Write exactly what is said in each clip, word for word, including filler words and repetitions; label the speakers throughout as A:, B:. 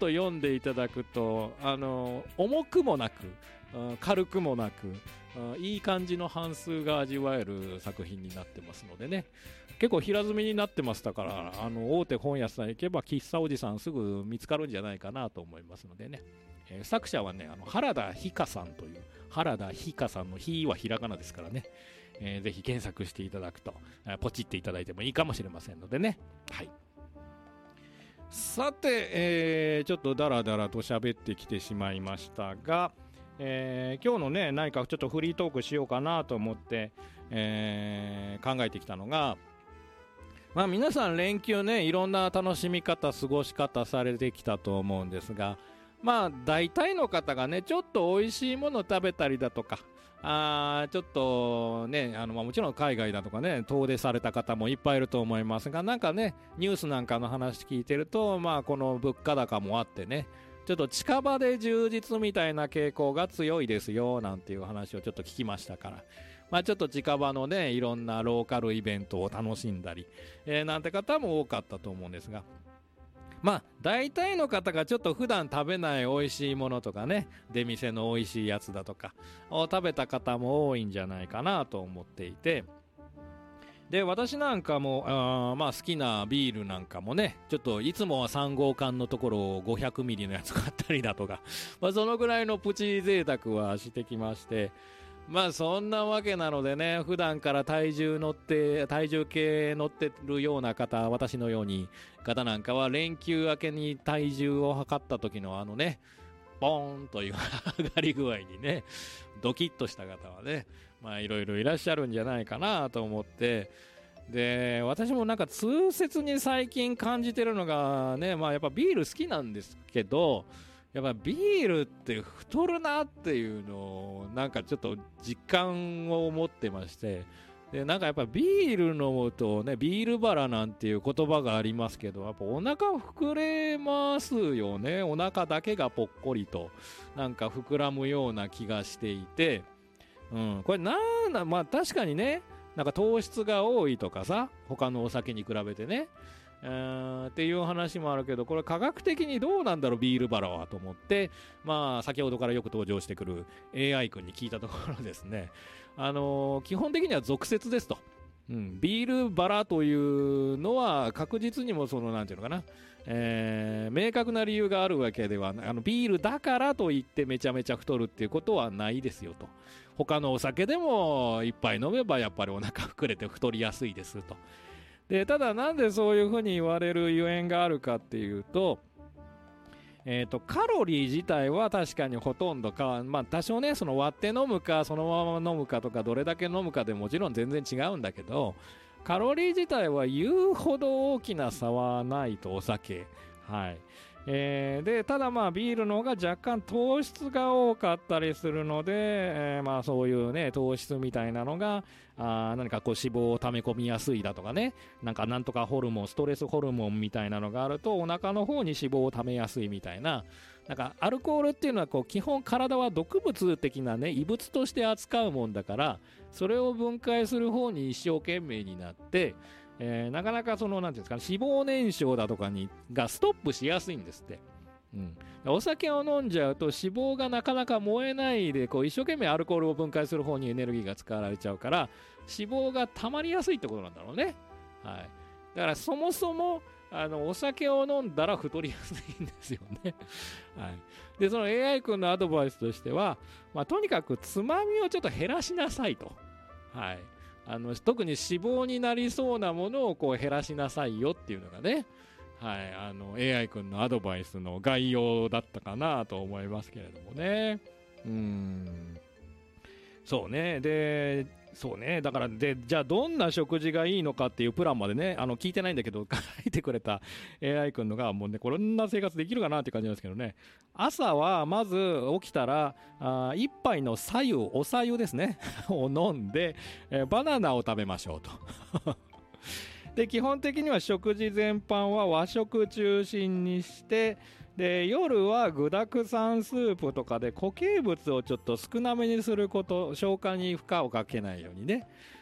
A: と読んでいただくと、あの重くもなく軽くもなくいい感じの半数が味わえる作品になってますのでね、結構平積みになってましたから、あの大手本屋さん行けば喫茶おじさんすぐ見つかるんじゃないかなと思いますのでね、えー、作者はね、あの原田ひかさんという、原田ひかさんのひはひらがなですからね、えー、ぜひ検索していただくとポチっていただいてもいいかもしれませんのでね。はい、さて、えー、ちょっとダラダラと喋ってきてしまいましたが、えー、今日のね何かちょっとフリートークしようかなと思って、えー、考えてきたのが、まあ皆さん連休ね、いろんな楽しみ方過ごし方されてきたと思うんですが、まあ大体の方がねちょっと美味しいもの食べたりだとか、あちょっとね、あの、まあ、もちろん海外だとかね遠出された方もいっぱいいると思いますが、なんかねニュースなんかの話聞いてると、まあこの物価高もあってね、ちょっと近場で充実みたいな傾向が強いですよなんていう話をちょっと聞きましたから、まあちょっと近場のねいろんなローカルイベントを楽しんだり、えー、なんて方も多かったと思うんですが、まあ大体の方がちょっと普段食べない美味しいものとかね、出店の美味しいやつだとかを食べた方も多いんじゃないかなと思っていて、で私なんかもあまあ好きなビールなんかもね、ちょっといつもはさん号缶のところをごひゃくミリのやつ買ったりだとか、まあそのぐらいのプチ贅沢はしてきまして、まあそんなわけなのでね、普段から体重乗って体重計乗ってるような方、私のように方なんかは連休明けに体重を測った時のあのねボーンという上がり具合にねドキッとした方はね、まあいろいろいらっしゃるんじゃないかなと思って、で私もなんか痛切に最近感じてるのがね、まあやっぱビール好きなんですけど、やっぱビールって太るなっていうのをなんかちょっと実感を持ってまして、でなんかやっぱビール飲むとね、ビール腹なんていう言葉がありますけど、やっぱお腹膨れますよね。お腹だけがぽっこりとなんか膨らむような気がしていて、うん、これなんだ、まあ確かにね、なんか糖質が多いとかさ、他のお酒に比べてね、えー、っていう話もあるけど、これ科学的にどうなんだろうビール腹はと思って、まあ先ほどからよく登場してくる エーアイ 君に聞いたところですね、あのー、基本的には俗説ですと、うん、ビール腹というのは確実にもそのなんていうのかな、えー、明確な理由があるわけでは、あのビールだからといってめちゃめちゃ太るっていうことはないですよと。他のお酒でも一杯飲めばやっぱりお腹膨れて太りやすいですと。でただなんでそういうふうに言われるゆえんがあるかっていうと、えーと、カロリー自体は確かにほとんどか、まあ多少ねその割って飲むかそのまま飲むかとかどれだけ飲むかでもちろん全然違うんだけど、カロリー自体は言うほど大きな差はないとお酒、はい、えー、でただまあビールの方が若干糖質が多かったりするので、えー、まあそういうね糖質みたいなのがあ何かこう脂肪を溜め込みやすいだとかね、なんかなんとかホルモンストレスホルモンみたいなのがあるとお腹の方に脂肪を溜めやすいみたいな、なんかアルコールっていうのはこう基本体は毒物的なね異物として扱うもんだから、それを分解する方に一生懸命になって、えー、なかなかそのなんていうんですかね、脂肪燃焼だとかにがストップしやすいんですって、うん、お酒を飲んじゃうと脂肪がなかなか燃えないでこう一生懸命アルコールを分解する方にエネルギーが使われちゃうから脂肪が溜まりやすいってことなんだろうね、はい、だからそもそもあのお酒を飲んだら太りやすいんですよね、はい、でその エーアイ 君のアドバイスとしては、まあ、とにかくつまみをちょっと減らしなさいと、はい、あの特に脂肪になりそうなものをこう減らしなさいよっていうのがね、はい、あの エーアイ 君のアドバイスの概要だったかなと思いますけれどもね。うーん、そうね。で、そうね。だからでじゃあどんな食事がいいのかっていうプランまでね、あの聞いてないんだけど書いてくれた エーアイ 君のがもうねこんな生活できるかなって感じなんですけどね。朝はまず起きたらあ一杯の白湯、お白湯ですねを飲んで、えー、バナナを食べましょうとで基本的には食事全般は和食中心にして、で夜は具沢山スープとかで固形物をちょっと少なめにすること、消化に負荷をかけないようにね、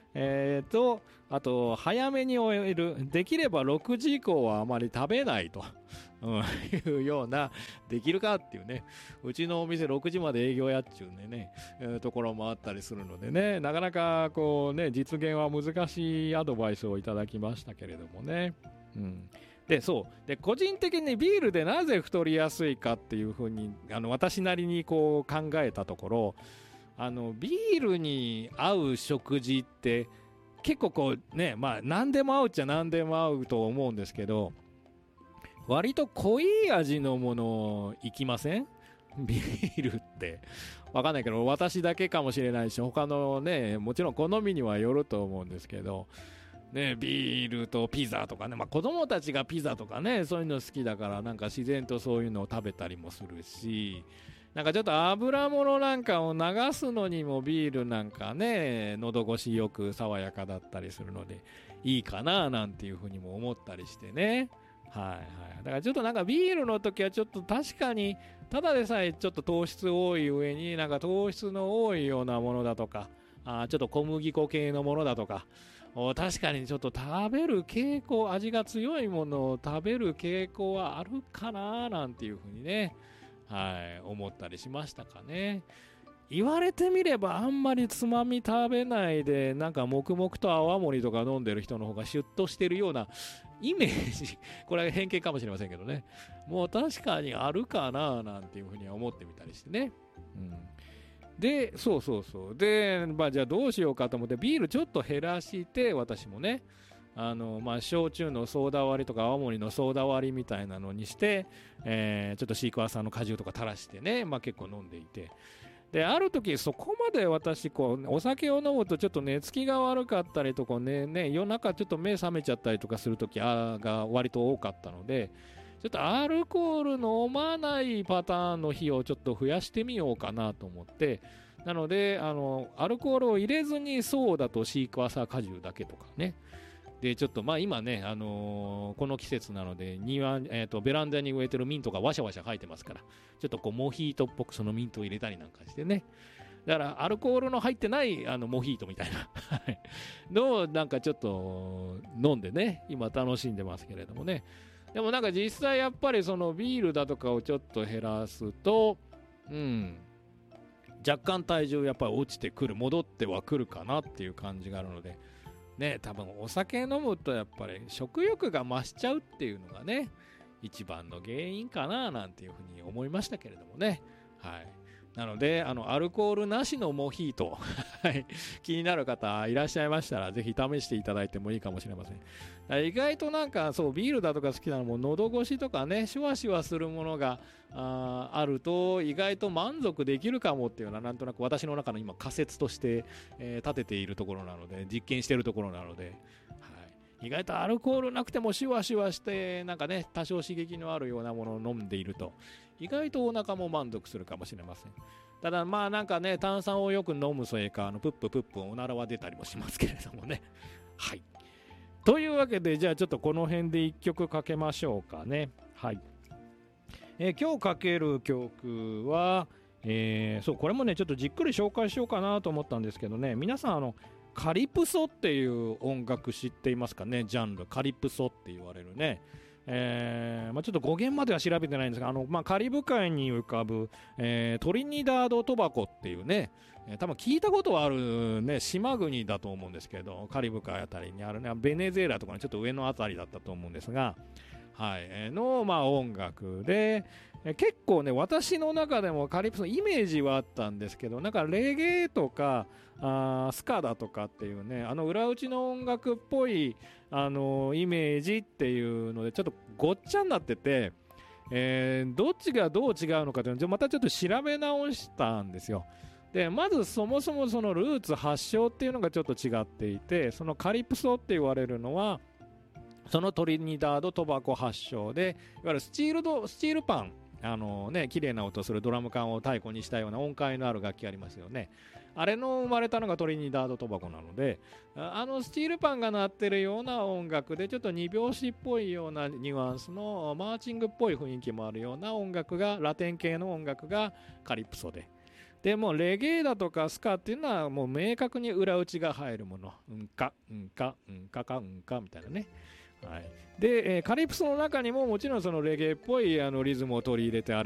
A: えー、とあと早めに終える、できればろくじ以降はあまり食べないと、うん、いうような、できるかっていうね、うちのお店ろくじまで営業やっちゅうんでね、えー、ところもあったりするのでね、なかなかこうね実現は難しいアドバイスをいただきましたけれどもね、うん、でそうで個人的にビールでなぜ太りやすいかっていうふうにあの私なりにこう考えたところ、あのビールに合う食事って結構こうね、まあ何でも合うっちゃ何でも合うと思うんですけど、割と濃い味のものいきません？ビールってわかんないけど私だけかもしれないし、他のねもちろん好みにはよると思うんですけどね、ビールとピザとかね、まあ子供たちがピザとかねそういうの好きだからなんか自然とそういうのを食べたりもするし、なんかちょっと油物なんかを流すのにもビールなんかね喉越しよく爽やかだったりするのでいいかななんていうふうにも思ったりしてね。はいはい。だからちょっとなんかビールの時はちょっと確かにただでさえちょっと糖質多い上になんか糖質の多いようなものだとか、あちょっと小麦粉系のものだとか、確かにちょっと食べる傾向、味が強いものを食べる傾向はあるかななんていうふうにね、はい、思ったりしましたかね。言われてみればあんまりつまみ食べないでなんか黙々と泡盛とか飲んでる人の方がシュッとしてるようなイメージこれは偏見かもしれませんけどね、もう確かにあるかななんていうふうには思ってみたりしてね、うん、でそうそうそうで、まあ、じゃあどうしようかと思ってビールちょっと減らして私もね、あのまあ焼酎のソーダ割りとか青森のソーダ割りみたいなのにして、えー、ちょっとシークワーサーの果汁とか垂らしてね、まあ、結構飲んでいて、である時そこまで私こうお酒を飲むとちょっと寝つきが悪かったりとかね、ね夜中ちょっと目覚めちゃったりとかする時あが割と多かったので、ちょっとアルコール飲まないパターンの日をちょっと増やしてみようかなと思って、なのであのアルコールを入れずにソーダとシークワーサー果汁だけとかね、でちょっとまあ今ね、あのー、この季節なので庭、えー、とベランダに植えてるミントがワシャワシャ生えてますから、ちょっとこうモヒートっぽくそのミントを入れたりなんかしてね、だからアルコールの入ってないあのモヒートみたいなのをなんかちょっと飲んでね今楽しんでますけれどもね。でもなんか実際やっぱりそのビールだとかをちょっと減らすと、うん若干体重やっぱり落ちてくる、戻ってはくるかなっていう感じがあるのでね、多分お酒飲むとやっぱり食欲が増しちゃうっていうのがね一番の原因かななんていうふうに思いましたけれどもね。はい。なのであのアルコールなしのモヒート気になる方いらっしゃいましたらぜひ試していただいてもいいかもしれません。意外となんかそうビールだとか好きなのも喉越しとかねシュワシュワするものが あ, あると意外と満足できるかもっていうのはなんとなく私の中の今仮説として、えー、立てているところなので、実験しているところなので、はい、意外とアルコールなくてもシュワシュワしてなんかね多少刺激のあるようなものを飲んでいると意外とお腹も満足するかもしれません。ただまあなんかね炭酸をよく飲むせいかあのプッププップおならは出たりもしますけれどもね。はい。というわけでじゃあちょっとこの辺でいっきょくかけましょうかね。はい。えー、今日かける曲は、えー、そうこれもねちょっとじっくり紹介しようかなと思ったんですけどね、皆さんあのカリプソっていう音楽知っていますかね。ジャンルカリプソって言われるね、えーまあ、ちょっと語源までは調べてないんですがあの、まあ、カリブ海に浮かぶ、えー、トリニダード・トバコっていうね、えー、多分聞いたことはある、ね、島国だと思うんですけど、カリブ海あたりにあるね、ベネズエラとかのちょっと上のあたりだったと思うんですが、はい、の、まあ、音楽で、え結構ね私の中でもカリプソのイメージはあったんですけど、なんかレゲエとかあスカだとかっていうねあの裏打ちの音楽っぽいあのイメージっていうのでちょっとごっちゃになってて、えー、どっちがどう違うのかというのをまたちょっと調べ直したんですよ。でまずそもそもそのルーツ発祥っていうのがちょっと違っていて、そのカリプソって言われるのはそのトリニダード・トバコ発祥で、いわゆるスチールド、スチールパン、あのね、綺麗な音するドラム缶を太鼓にしたような音階のある楽器ありますよね。あれの生まれたのがトリニダード・トバコなので、あのスチールパンが鳴ってるような音楽で、ちょっと二拍子っぽいようなニュアンスのマーチングっぽい雰囲気もあるような音楽が、ラテン系の音楽がカリプソで、 でもレゲエだとかスカっていうのはもう明確に裏打ちが入るもの、うんかうんかうんかかうんかみたいなね。はい、で、えー、カリプソの中にももちろんそのレゲエっぽいあのリズムを取り入れて